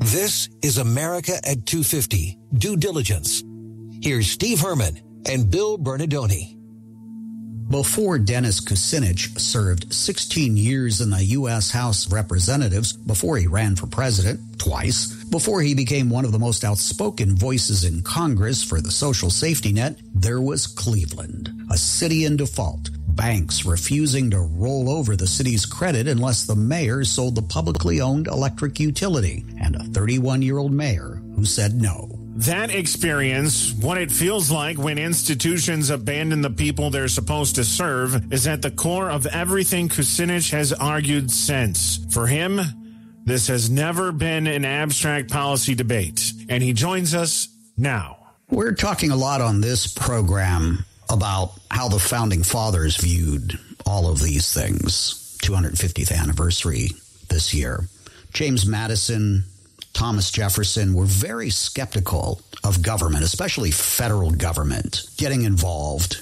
This is America at 250, Due Diligence. Here's Steve Herman and Bill Bernardoni. Before Dennis Kucinich served 16 years in the U.S. House of Representatives, before he ran for president twice, before he became one of the most outspoken voices in Congress for the social safety net, there was Cleveland, a city in default, banks refusing to roll over the city's credit unless the mayor sold the publicly owned electric utility, and a 31-year-old mayor who said no. That experience, what it feels like when institutions abandon the people they're supposed to serve, is at the core of everything Kucinich has argued since. For him, this has never been an abstract policy debate, and he joins us now. We're talking a lot on this program about how the Founding Fathers viewed all of these things. 250th anniversary this year. James Madison, Thomas Jefferson were very skeptical of government, especially federal government, getting involved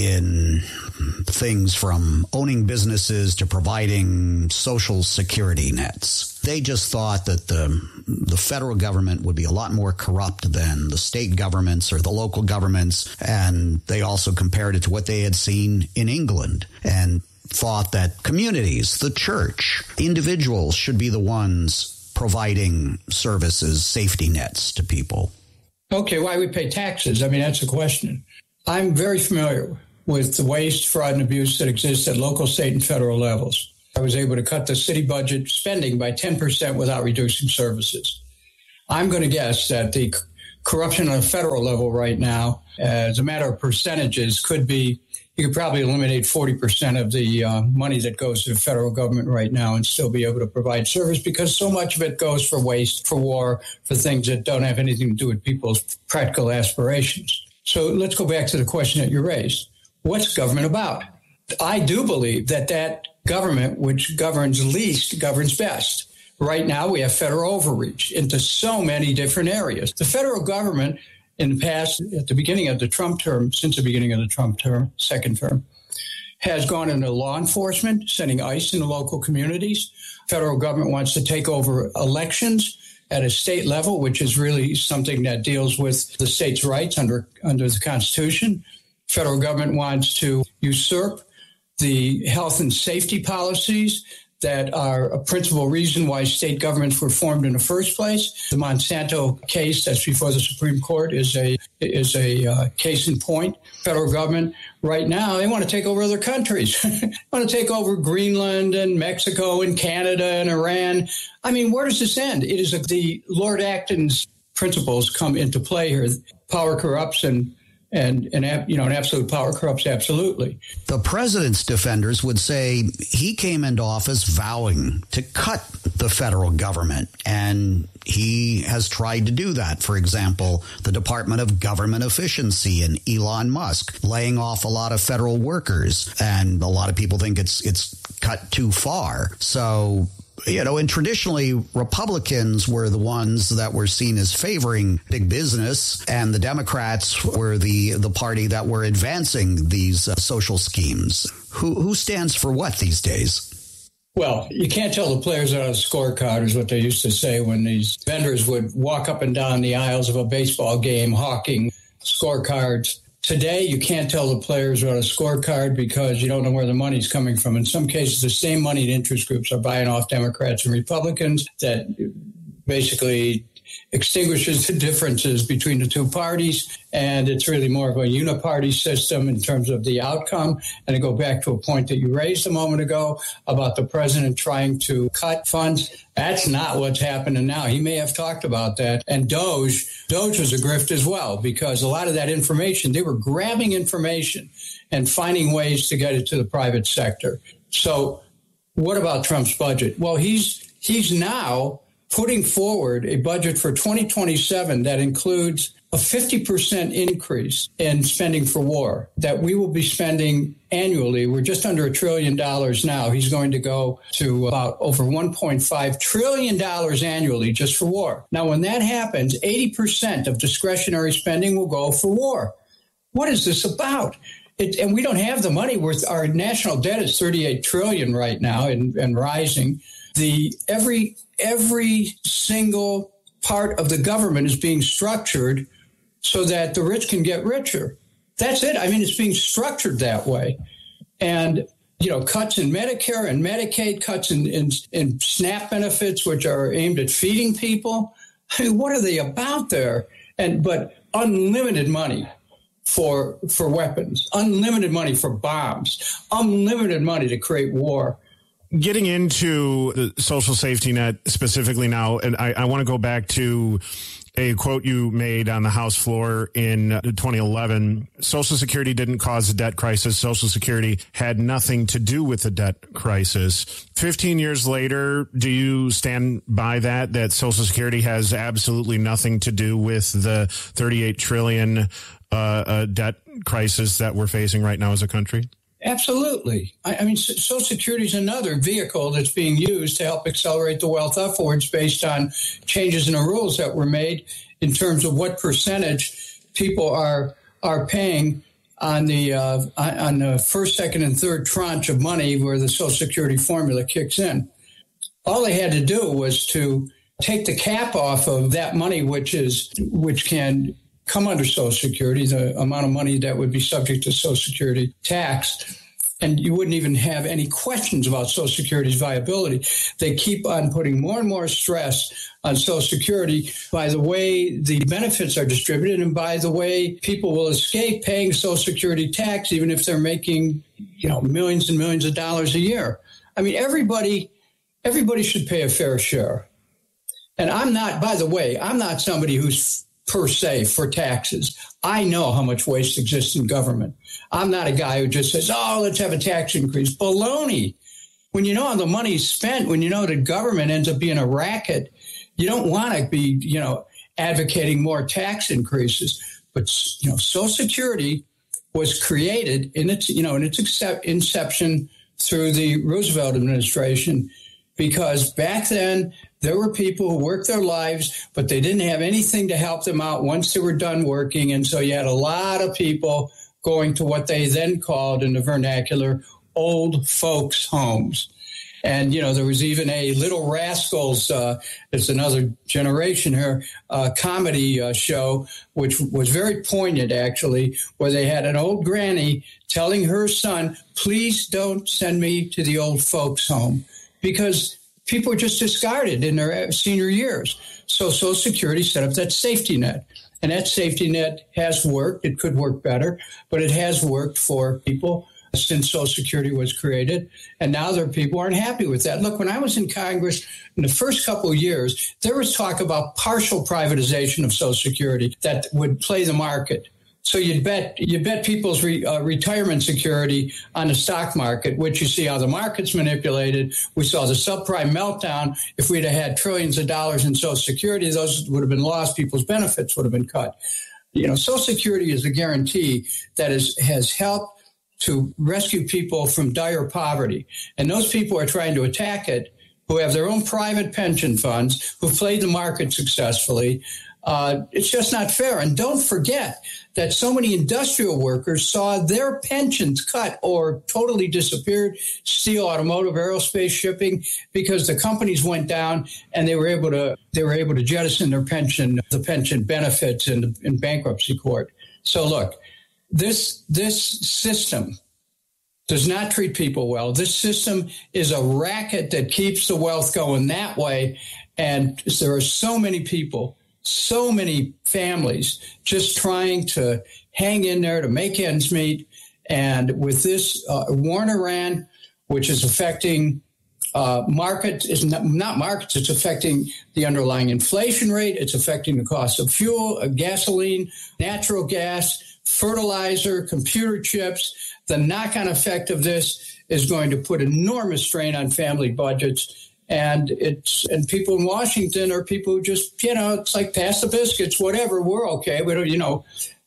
in things from owning businesses to providing social security nets. They just thought that the federal government would be a lot more corrupt than the state governments or the local governments, and they also compared it to what they had seen in England and thought that communities, the church, individuals should be the ones providing services, safety nets to people. Okay, why we pay taxes? I mean, that's a question. I'm very familiar with the waste, fraud, and abuse that exists at local, state, and federal levels. I was able to cut the city budget spending by 10% without reducing services. I'm going to guess that the corruption on a federal level right now, as a matter of percentages, could be, you could probably eliminate 40% of the money that goes to the federal government right now and still be able to provide service, because so much of it goes for waste, for war, for things that don't have anything to do with people's practical aspirations. So let's go back to the question that you raised. What's government about? I do believe that government, which governs least, governs best. Right now, we have federal overreach into so many different areas. The federal government in the past, at the beginning of the Trump term, since the beginning of the Trump term, second term, has gone into law enforcement, sending ICE into local communities. Federal government wants to take over elections at a state level, which is really something that deals with the state's rights under the Constitution. Federal government wants to usurp the health and safety policies that are a principal reason why state governments were formed in the first place. The Monsanto case that's before the Supreme Court is a case in point. Federal government right now, they want to take over other countries. They want to take over Greenland and Mexico and Canada and Iran. I mean, where does this end? It is the Lord Acton's principles come into play here. Power corrupts and absolute power corrupts absolutely. The president's defenders would say he came into office vowing to cut the federal government, and he has tried to do that. For example, the Department of Government Efficiency and Elon Musk laying off a lot of federal workers, and a lot of people think it's cut too far. So, and traditionally, Republicans were the ones that were seen as favoring big business, and the Democrats were the party that were advancing these social schemes. Who stands for what these days? Well, you can't tell the players out of the scorecard, is what they used to say when these vendors would walk up and down the aisles of a baseball game hawking scorecards. Today, you can't tell the players on a scorecard because you don't know where the money's coming from. In some cases, the same moneyed interest groups are buying off Democrats and Republicans. That basically extinguishes the differences between the two parties, and it's really more of a uniparty system in terms of the outcome. And to go back to a point that you raised a moment ago about the president trying to cut funds, that's not what's happening now. He may have talked about that. And Doge was a grift as well, because a lot of that information, they were grabbing information and finding ways to get it to the private sector. So what about Trump's budget? Well, he's now putting forward a budget for 2027 that includes a 50% increase in spending for war that we will be spending annually. We're just under $1 trillion now. He's going to go to about over $1.5 trillion annually just for war. Now, when that happens, 80% of discretionary spending will go for war. What is this about? And we don't have the money. Our national debt is $38 trillion right now and rising. Every single part of the government is being structured so that the rich can get richer. That's it. I mean, it's being structured that way. And, cuts in Medicare and Medicaid, cuts in SNAP benefits, which are aimed at feeding people. I mean, what are they about there? But unlimited money for weapons, unlimited money for bombs, unlimited money to create war. Getting into the social safety net specifically now, and I want to go back to a quote you made on the House floor in 2011. Social Security didn't cause a debt crisis. Social Security had nothing to do with the debt crisis. 15 years later, do you stand by that Social Security has absolutely nothing to do with the $38 trillion debt crisis that we're facing right now as a country? Absolutely. I mean, Social Security is another vehicle that's being used to help accelerate the wealth upwards based on changes in the rules that were made in terms of what percentage people are paying on the first, second, and third tranche of money where the Social Security formula kicks in. All they had to do was to take the cap off of that money, which can come under Social Security, the amount of money that would be subject to Social Security tax, and you wouldn't even have any questions about Social Security's viability. They keep on putting more and more stress on Social Security by the way the benefits are distributed and by the way people will escape paying Social Security tax even if they're making, millions and millions of dollars a year. I mean, everybody should pay a fair share. And I'm not somebody who's per se for taxes. I know how much waste exists in government. I'm not a guy who just says, let's have a tax increase. Baloney. When you know how the money's spent, when you know the government ends up being a racket, you don't want to be, advocating more tax increases. But, Social Security was created in its inception through the Roosevelt administration, because back then there were people who worked their lives, but they didn't have anything to help them out once they were done working. And so you had a lot of people going to what they then called in the vernacular old folks' homes. And, there was even a Little Rascals, it's another generation here, comedy show, which was very poignant, actually, where they had an old granny telling her son, please don't send me to the old folks' home, because people were just discarded in their senior years. So Social Security set up that safety net. And that safety net has worked. It could work better, but it has worked for people since Social Security was created. And now there are people who aren't happy with that. Look, when I was in Congress in the first couple of years, there was talk about partial privatization of Social Security that would play the market. So you bet people's retirement security on the stock market, which you see how the market's manipulated. We saw the subprime meltdown. If we'd have had trillions of dollars in Social Security, those would have been lost. People's benefits would have been cut. Social Security is a guarantee that has helped to rescue people from dire poverty. And those people are trying to attack it, who have their own private pension funds, who played the market successfully. It's just not fair. And don't forget that so many industrial workers saw their pensions cut or totally disappeared, steel, automotive, aerospace, shipping, because the companies went down and they were able to jettison the pension benefits in bankruptcy court. So look, this system does not treat people well. This system is a racket that keeps the wealth going that way. And there are so many people, so many families just trying to hang in there to make ends meet. And with this war in Iran, which is affecting markets, is not markets, it's affecting the underlying inflation rate. It's affecting the cost of fuel, gasoline, natural gas, fertilizer, computer chips. The knock-on effect of this is going to put enormous strain on family budgets. And people in Washington are people who just, it's like pass the biscuits, whatever, we're okay. We don't,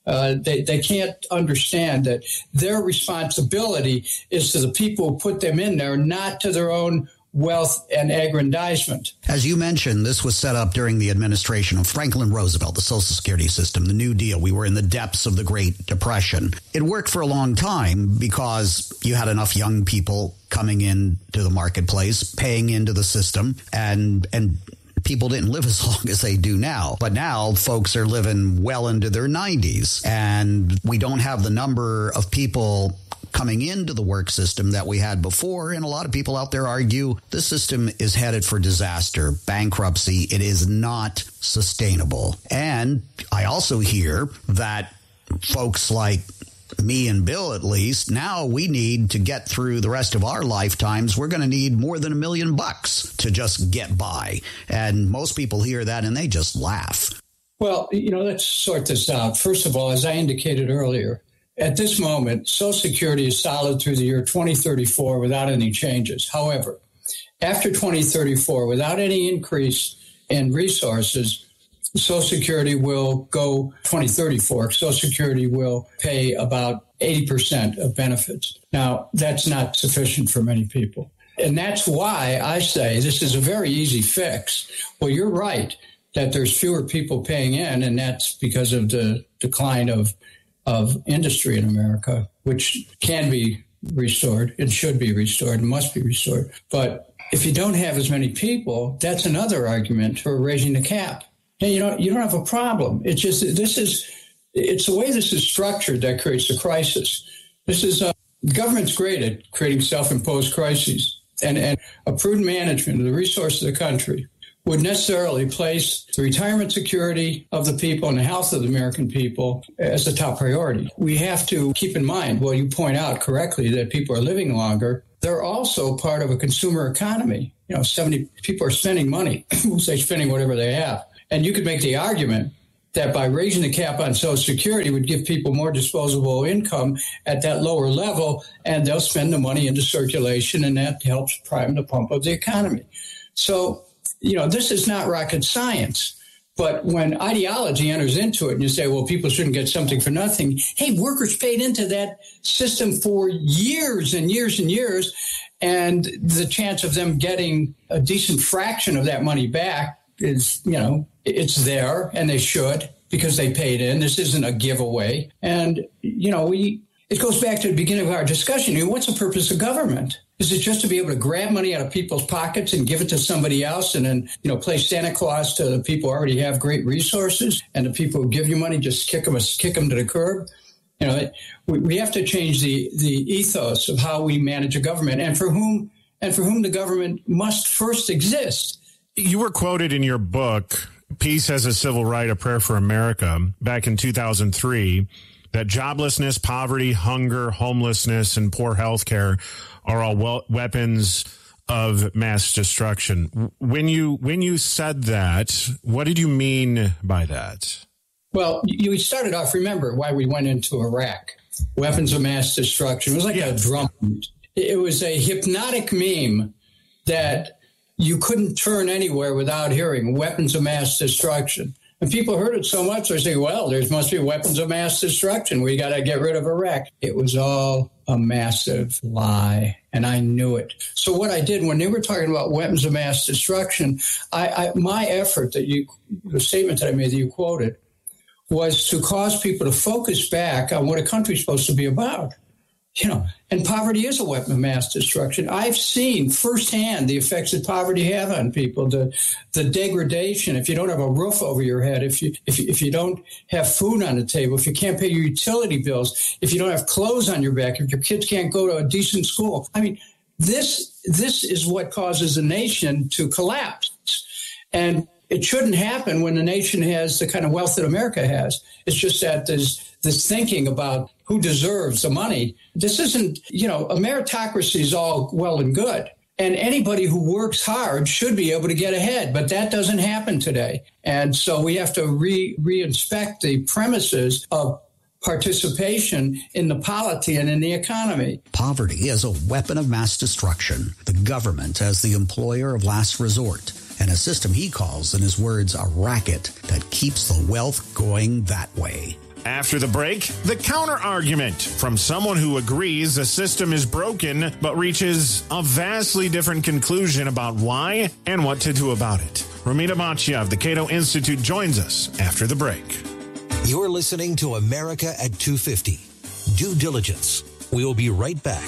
they can't understand that their responsibility is to the people who put them in there, not to their own wealth and aggrandizement. As you mentioned, this was set up during the administration of Franklin Roosevelt, the Social Security system, the New Deal. We were in the depths of the Great Depression. It worked for a long time because you had enough young people coming into the marketplace, paying into the system, and people didn't live as long as they do now. But now folks are living well into their 90s, and we don't have the number of people coming into the work system that we had before. And a lot of people out there argue the system is headed for disaster, bankruptcy. It is not sustainable. And I also hear that folks like me and Bill, at least, now we need to get through the rest of our lifetimes. We're going to need more than $1 million to just get by. And most people hear that and they just laugh. Well, let's sort this out. First of all, as I indicated earlier, at this moment, Social Security is solid through the year 2034 without any changes. However, after 2034, without any increase in resources, Social Security will go 2034. Social Security will pay about 80% of benefits. Now, that's not sufficient for many people. And that's why I say this is a very easy fix. Well, you're right that there's fewer people paying in, and that's because of the decline of industry in America, which can be restored and should be restored and must be restored. But if you don't have as many people, that's another argument for raising the cap. And you don't have a problem. It's just it's the way this is structured that creates the crisis. This is government's great at creating self-imposed crises, and a prudent management of the resources of the country would necessarily place the retirement security of the people and the health of the American people as a top priority. We have to keep in mind, well, you point out correctly that people are living longer. They're also part of a consumer economy. 70 people are spending money. We'll say spending whatever they have. And you could make the argument that by raising the cap on Social Security would give people more disposable income at that lower level, and they'll spend the money into circulation, and that helps prime the pump of the economy. So, this is not rocket science, but when ideology enters into it and you say, well, people shouldn't get something for nothing. Hey, workers paid into that system for years and years and years, and the chance of them getting a decent fraction of that money back is, it's there, and they should, because they paid in. This isn't a giveaway. And, it goes back to the beginning of our discussion. What's the purpose of government? Is it just to be able to grab money out of people's pockets and give it to somebody else and then, play Santa Claus to the people who already have great resources, and the people who give you money just kick them to the curb? We have to change the ethos of how we manage a government and for whom the government must first exist. You were quoted in your book, Peace as a Civil Right, A Prayer for America, back in 2003, that joblessness, poverty, hunger, homelessness, and poor health care are all weapons of mass destruction. When you said that, what did you mean by that? Well, you started off, remember why we went into Iraq. Weapons of mass destruction. It was like a drum. It was a hypnotic meme that you couldn't turn anywhere without hearing weapons of mass destruction. And people heard it so much, they say, well, there must be weapons of mass destruction. We got to get rid of Iraq. It was all a massive lie, and I knew it. So what I did when they were talking about weapons of mass destruction, my effort the statement that I made that you quoted, was to cause people to focus back on what a country's supposed to be about. And poverty is a weapon of mass destruction. I've seen firsthand the effects that poverty have on people, the degradation. If you don't have a roof over your head, if you don't have food on the table, if you can't pay your utility bills, if you don't have clothes on your back, if your kids can't go to a decent school. I mean, this is what causes a nation to collapse. And it shouldn't happen when the nation has the kind of wealth that America has. It's just that there's this thinking about who deserves the money. This isn't, a meritocracy is all well and good. And anybody who works hard should be able to get ahead. But that doesn't happen today. And so we have to re-inspect the premises of participation in the polity and in the economy. Poverty is a weapon of mass destruction. The government as the employer of last resort. And a system he calls, in his words, a racket that keeps the wealth going that way. After the break, the counter-argument from someone who agrees the system is broken but reaches a vastly different conclusion about why and what to do about it. Romina Boccia of the Cato Institute joins us after the break. You're listening to America at 250. Due diligence. We'll be right back.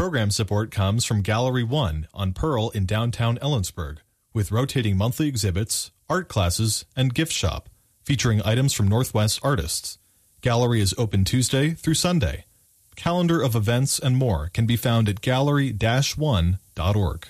Program support comes from Gallery 1 on Pearl in downtown Ellensburg, with rotating monthly exhibits, art classes, and gift shop, featuring items from Northwest artists. Gallery is open Tuesday through Sunday. Calendar of events and more can be found at gallery-1.org.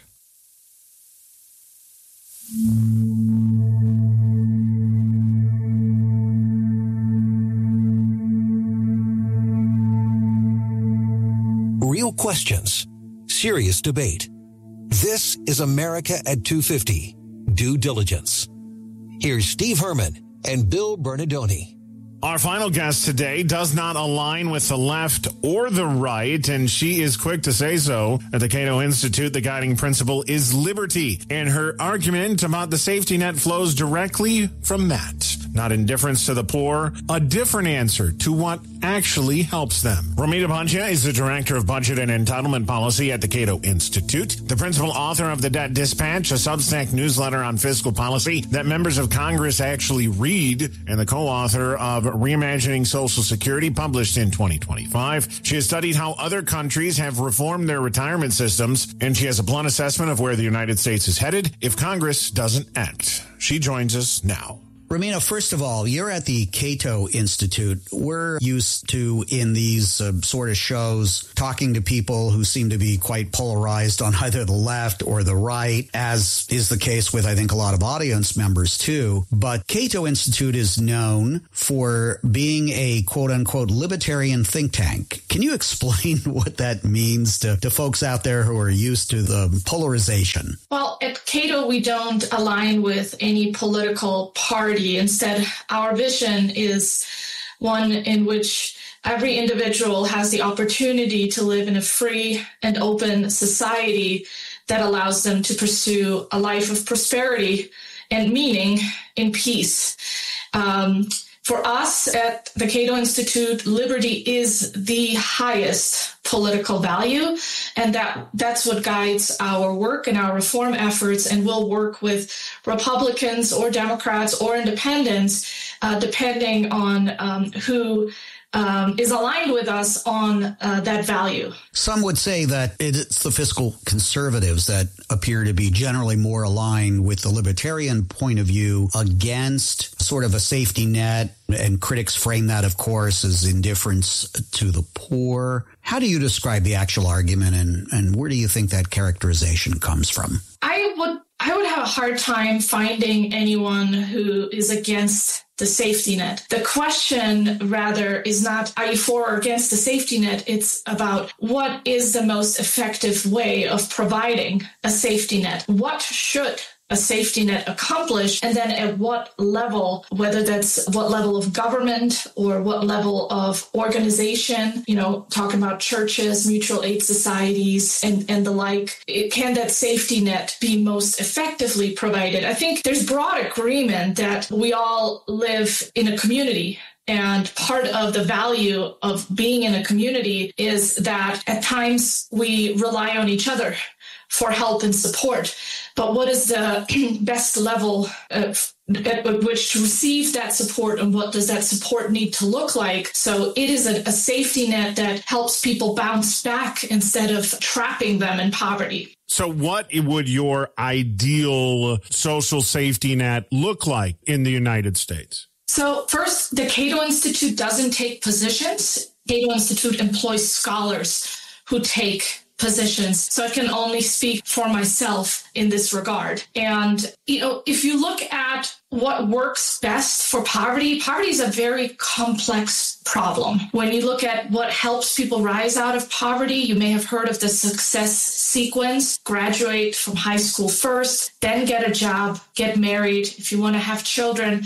Real questions, serious debate. This is America at 250. Due diligence. Here's Steve Herman and Bill Bernardoni. Our final guest today does not align with the left or the right, and she is quick to say so. At the Cato Institute, the guiding principle is liberty, and her argument about the safety net flows directly from that. Not indifference to the poor, a different answer to what actually helps them. Romita Bhatia is the Director of Budget and Entitlement Policy at the Cato Institute, the principal author of the Debt Dispatch, a Substack newsletter on fiscal policy that members of Congress actually read, and the co-author of Reimagining Social Security, published in 2025. She has studied how other countries have reformed their retirement systems, and she has a blunt assessment of where the United States is headed if Congress doesn't act. She joins us now. Romina, first of all, you're at the Cato Institute. We're used to, in these sort of shows, talking to people who seem to be quite polarized on either the left or the right, as is the case with, I think, a lot of audience members, too. But Cato Institute is known for being a quote-unquote libertarian think tank. Can you explain what that means to folks out there who are used to the polarization? Well, at Cato, we don't align with any political party. Instead, our vision is one in which every individual has the opportunity to live in a free and open society that allows them to pursue a life of prosperity and meaning in peace. For us at the Cato Institute, liberty is the highest political value, and that's what guides our work and our reform efforts, and we'll work with Republicans or Democrats or independents, depending on who is aligned with us on that value. Some would say that it's the fiscal conservatives that appear to be generally more aligned with the libertarian point of view against sort of a safety net, and critics frame that, of course, as indifference to the poor. How do you describe the actual argument, and where do you think that characterization comes from? I would have a hard time finding anyone who is against the safety net. The question, rather, is not, are you for or against the safety net? It's about what is the most effective way of providing a safety net? What should a safety net accomplish, and then at what level, whether that's what level of government or what level of organization, talking about churches, mutual aid societies, and the like, can that safety net be most effectively provided? I think there's broad agreement that we all live in a community. And part of the value of being in a community is that at times we rely on each other for help and support. But what is the best level at which to receive that support, and what does that support need to look like? So it is a safety net that helps people bounce back instead of trapping them in poverty. So what would your ideal social safety net look like in the United States? So first, the Cato Institute doesn't take positions. Cato Institute employs scholars who take positions. So I can only speak for myself in this regard. And, if you look at what works best for poverty is a very complex problem. When you look at what helps people rise out of poverty, you may have heard of the success sequence: graduate from high school first, then get a job, get married. If you want to have children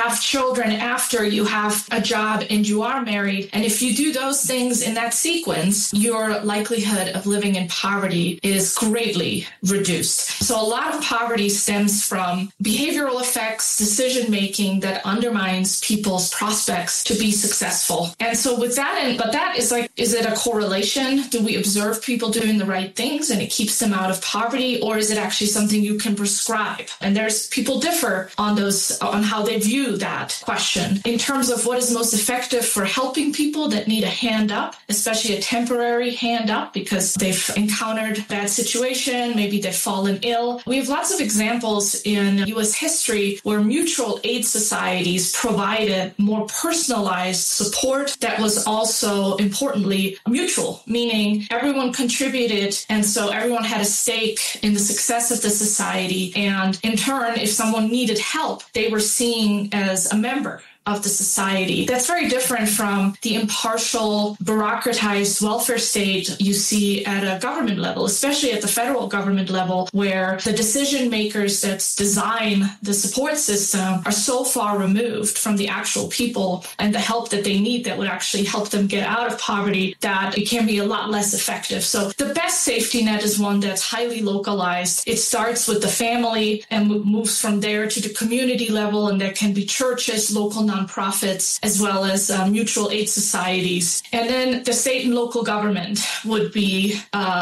after you have a job and you are married. And if you do those things in that sequence, your likelihood of living in poverty is greatly reduced. So a lot of poverty stems from behavioral effects, decision-making that undermines people's prospects to be successful. And so with that, but that is like, is it a correlation? Do we observe people doing the right things and it keeps them out of poverty? Or is it actually something you can prescribe? And people differ on how they view that question. In terms of what is most effective for helping people that need a hand up, especially a temporary hand up because they've encountered a bad situation, maybe they've fallen ill. We have lots of examples in U.S. history where mutual aid societies provided more personalized support that was also, importantly, mutual, meaning everyone contributed, and so everyone had a stake in the success of the society. And in turn, if someone needed help, they were seen as a member of the society. That's very different from the impartial, bureaucratized welfare state you see at a government level, especially at the federal government level, where the decision makers that design the support system are so far removed from the actual people and the help that they need that would actually help them get out of poverty that it can be a lot less effective. So the best safety net is one that's highly localized. It starts with the family and moves from there to the community level, and there can be churches, local nonprofits, as well as mutual aid societies. And then the state and local government would be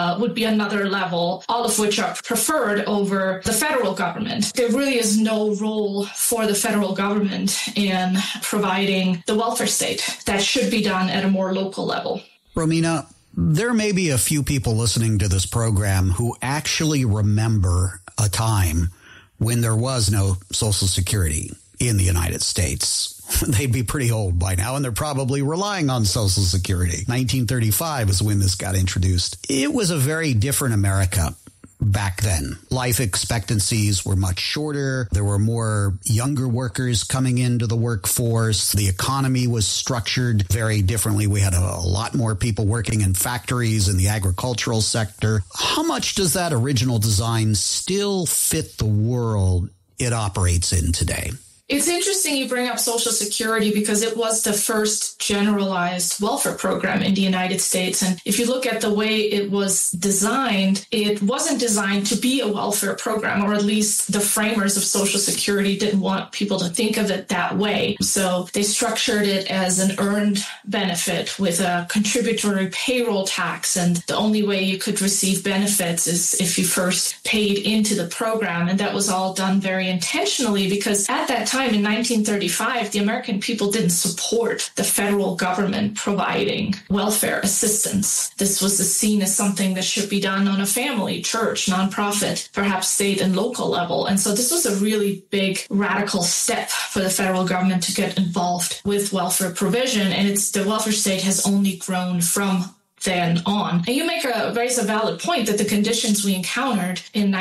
another level, all of which are preferred over the federal government. There really is no role for the federal government in providing the welfare state. That should be done at a more local level. Romina, there may be a few people listening to this program who actually remember a time when there was no Social Security in the United States. They'd be pretty old by now, and they're probably relying on Social Security. 1935 is when this got introduced. It was a very different America back then. Life expectancies were much shorter. There were more younger workers coming into the workforce. The economy was structured very differently. We had a lot more people working in factories in the agricultural sector. How much does that original design still fit the world it operates in today? It's interesting you bring up Social Security because it was the first generalized welfare program in the United States. And if you look at the way it was designed, it wasn't designed to be a welfare program, or at least the framers of Social Security didn't want people to think of it that way. So they structured it as an earned benefit with a contributory payroll tax. And the only way you could receive benefits is if you first paid into the program. And that was all done very intentionally because at that time, in 1935, the American people didn't support the federal government providing welfare assistance. This was seen as something that should be done on a family, church, nonprofit, perhaps state and local level. And so this was a really big radical step for the federal government to get involved with welfare provision. And the welfare state has only grown from then on. And you raise a valid point that the conditions we encountered in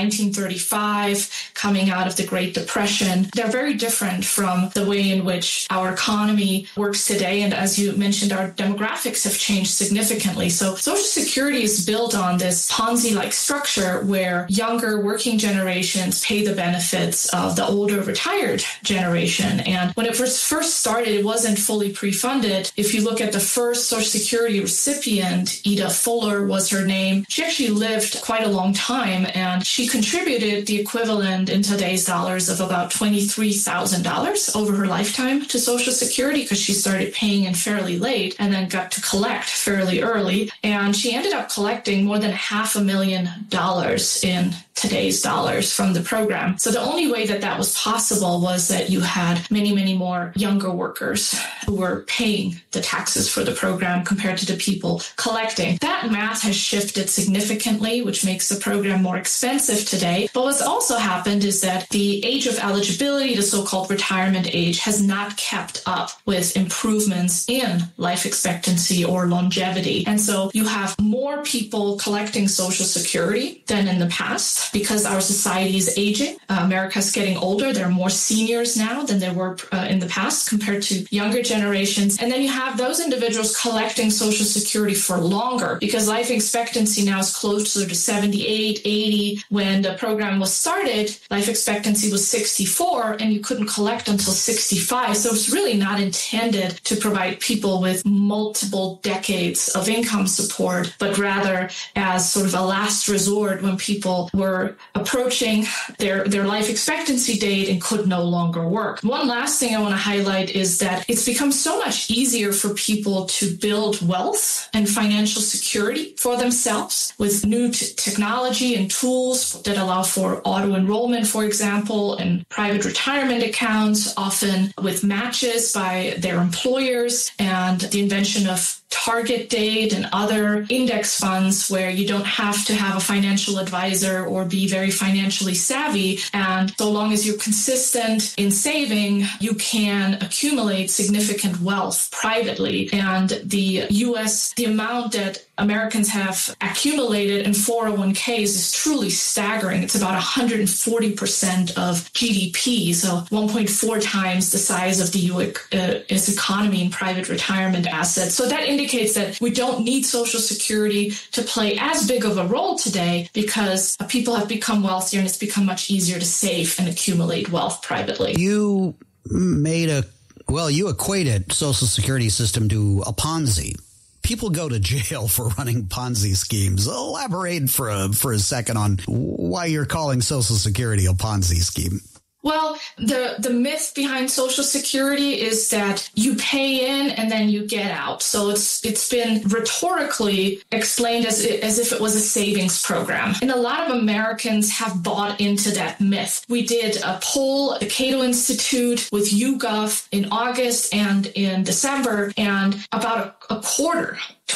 1935, coming out of the Great Depression, they're very different from the way in which our economy works today. And as you mentioned, our demographics have changed significantly. So Social Security is built on this Ponzi-like structure where younger working generations pay the benefits of the older retired generation. And when it first started, it wasn't fully pre-funded. If you look at the first Social Security recipient, Ida Fuller was her name. She actually lived quite a long time, and she contributed the equivalent in today's dollars of about $23,000 over her lifetime to Social Security because she started paying in fairly late and then got to collect fairly early. And she ended up collecting more than $500,000 in today's dollars from the program. So the only way that was possible was that you had many, many more younger workers who were paying the taxes for the program compared to the people collecting. That math has shifted significantly, which makes the program more expensive today. But what's also happened is that the age of eligibility, the so-called retirement age, has not kept up with improvements in life expectancy or longevity. And so you have more people collecting Social Security than in the past because our society is aging. America's getting older. There are more seniors now than there were in the past compared to younger generations. And then you have those individuals collecting Social Security for longer because life expectancy now is closer to 78, 80. When the program was started, life expectancy was 64 and you couldn't collect until 65. So it's really not intended to provide people with multiple decades of income support, but rather as sort of a last resort when people were were approaching their life expectancy date and could no longer work. One last thing I want to highlight is that it's become so much easier for people to build wealth and financial security for themselves with new technology and tools that allow for auto-enrollment, for example, and private retirement accounts, often with matches by their employers, and the invention of target date and other index funds where you don't have to have a financial advisor or be very financially savvy. And so long as you're consistent in saving, you can accumulate significant wealth privately. And the amount that Americans have accumulated in 401ks is truly staggering. It's about 140% of GDP, so 1.4 times the size of the U.S. economy in private retirement assets. So that indicates that we don't need Social Security to play as big of a role today because people have become wealthier and it's become much easier to save and accumulate wealth privately. You equated Social Security system to a Ponzi. People go to jail for running Ponzi schemes. Elaborate for a second on why you're calling Social Security a Ponzi scheme. Well, the myth behind Social Security is that you pay in and then you get out. So it's been rhetorically explained as if it was a savings program. And a lot of Americans have bought into that myth. We did a poll at the Cato Institute with YouGov in August and in December, and about a quarter,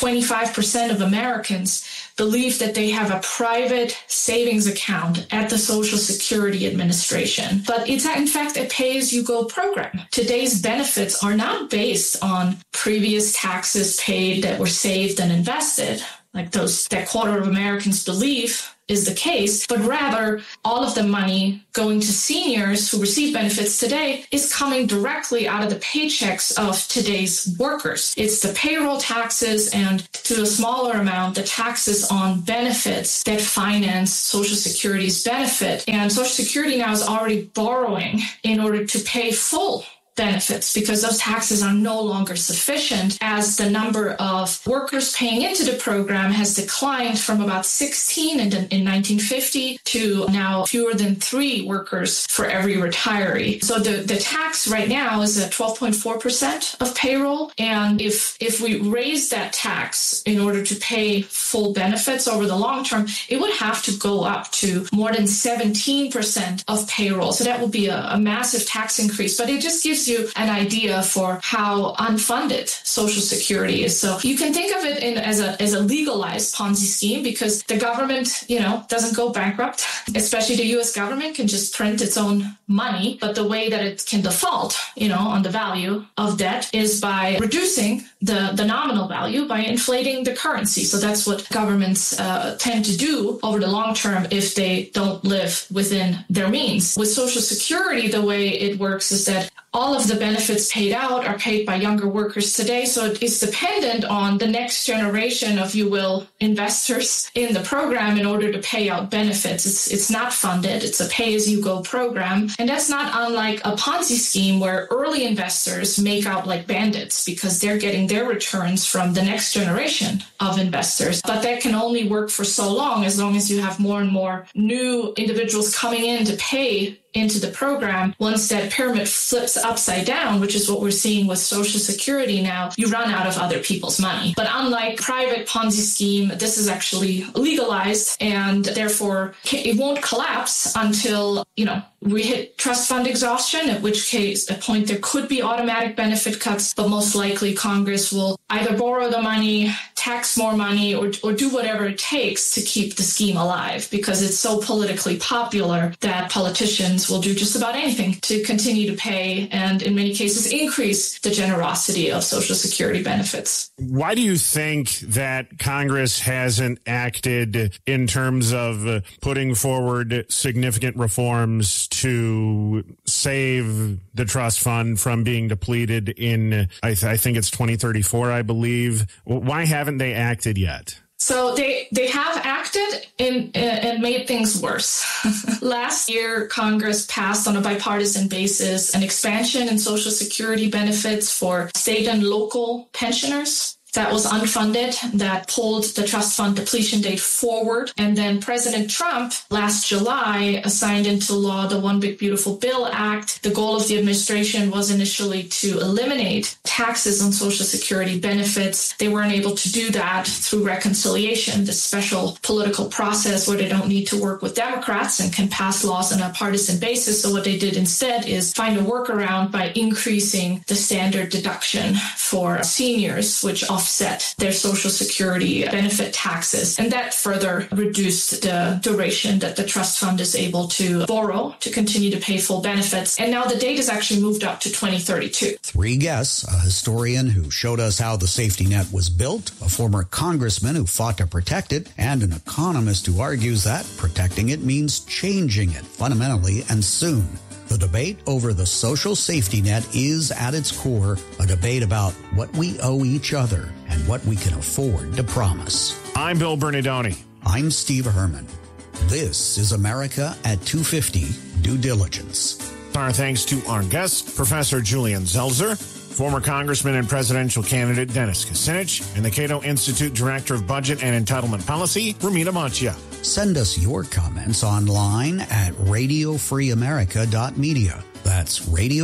25% of Americans believe that they have a private savings account at the Social Security Administration. But it's in fact a pay-as-you-go program. Today's benefits are not based on previous taxes paid that were saved and invested, like that quarter of Americans believe is the case, but rather all of the money going to seniors who receive benefits today is coming directly out of the paychecks of today's workers. It's the payroll taxes and, to a smaller amount, the taxes on benefits that finance Social Security's benefit. And Social Security now is already borrowing in order to pay full benefits because those taxes are no longer sufficient, as the number of workers paying into the program has declined from about 16 in 1950 to now fewer than 3 workers for every retiree. So the tax right now is at 12.4% of payroll. And if we raise that tax in order to pay full benefits over the long term, it would have to go up to more than 17% of payroll. So that would be a massive tax increase. But it just gives you an idea for how unfunded Social Security is. So you can think of it as a legalized Ponzi scheme because the government, doesn't go bankrupt. Especially the U.S. government can just print its own money. But the way that it can default, on the value of debt is by reducing the nominal value by inflating the currency. So that's what governments tend to do over the long term if they don't live within their means. With Social Security, the way it works is that all of the benefits paid out are paid by younger workers today. So it's dependent on the next generation of, investors in the program in order to pay out benefits. It's not funded. It's a pay-as-you-go program. And that's not unlike a Ponzi scheme where early investors make out like bandits because they're getting their returns from the next generation of investors. But that can only work for so long as you have more and more new individuals coming in to pay into the program. Once that pyramid flips upside down, which is what we're seeing with Social Security now, you run out of other people's money. But unlike private Ponzi scheme, this is actually legalized, and therefore it won't collapse until, we hit trust fund exhaustion, at which case, at point there could be automatic benefit cuts, but most likely Congress will either borrow the money, tax more money, or do whatever it takes to keep the scheme alive, because it's so politically popular that politicians will do just about anything to continue to pay and in many cases increase the generosity of Social Security benefits. Why do you think that Congress hasn't acted in terms of putting forward significant reforms to save the trust fund from being depleted in, I think it's 2034, I believe? Why haven't they acted yet? So they have acted and made things worse. Last year, Congress passed on a bipartisan basis an expansion in Social Security benefits for state and local pensioners. that was unfunded, that pulled the trust fund depletion date forward. And then President Trump last July signed into law the One Big Beautiful Bill Act. The goal of the administration was initially to eliminate taxes on Social Security benefits. They weren't able to do that through reconciliation, the special political process where they don't need to work with Democrats and can pass laws on a partisan basis. So what they did instead is find a workaround by increasing the standard deduction for seniors, which offset their Social Security benefit taxes. And that further reduced the duration that the trust fund is able to borrow to continue to pay full benefits. And now the date is actually moved up to 2032. Three guests, a historian who showed us how the safety net was built, a former congressman who fought to protect it, and an economist who argues that protecting it means changing it fundamentally and soon. The debate over the social safety net is at its core a debate about what we owe each other and what we can afford to promise. I'm Bill Bernardoni. I'm Steve Herman. This is America at 250 Due Diligence. Our thanks to our guest, Professor Julian Zelzer, former Congressman and presidential candidate Dennis Kucinich, and the Cato Institute Director of Budget and Entitlement Policy, Romina Macchia. Send us your comments online at radiofreeamerica.media. That's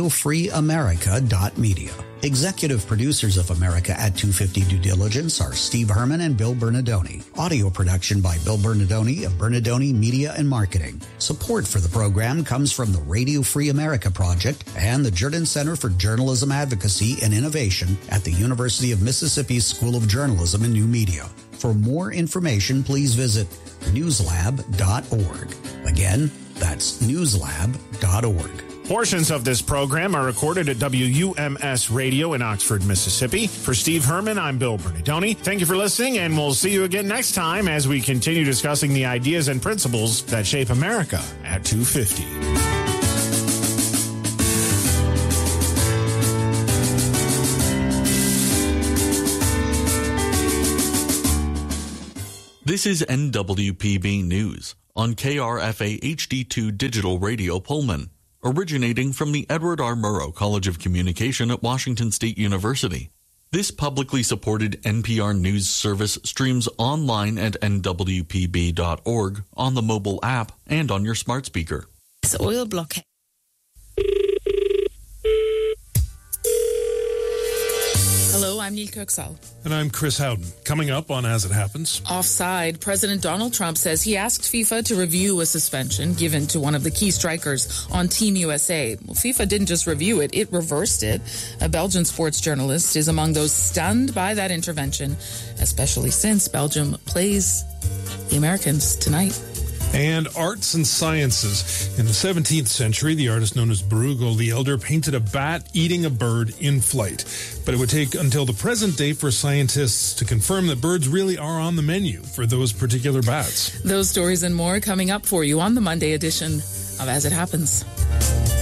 radiofreeamerica.media. Executive producers of America at 250 Due Diligence are Steve Herman and Bill Bernardoni. Audio production by Bill Bernardoni of Bernardoni Media and Marketing. Support for the program comes from the Radio Free America Project and the Jordan Center for Journalism Advocacy and Innovation at the University of Mississippi School of Journalism and New Media. For more information, please visit newslab.org. Again, that's newslab.org. Portions of this program are recorded at WUMS Radio in Oxford, Mississippi. For Steve Herman, I'm Bill Bernardoni. Thank you for listening, and we'll see you again next time as we continue discussing the ideas and principles that shape America at 250. This is NWPB News on KRFA HD2 Digital Radio Pullman, originating from the Edward R. Murrow College of Communication at Washington State University. This publicly supported NPR News service streams online at nwpb.org, on the mobile app, and on your smart speaker. This oil blockade. Hello, I'm Neil Kirksall. And I'm Chris Howden. Coming up on As It Happens. Offside, President Donald Trump says he asked FIFA to review a suspension given to one of the key strikers on Team USA. Well, FIFA didn't just review it, it reversed it. A Belgian sports journalist is among those stunned by that intervention, especially since Belgium plays the Americans tonight. And arts and sciences. In the 17th century, the artist known as Bruegel the Elder painted a bat eating a bird in flight. But it would take until the present day for scientists to confirm that birds really are on the menu for those particular bats. Those stories and more coming up for you on the Monday edition of As It Happens.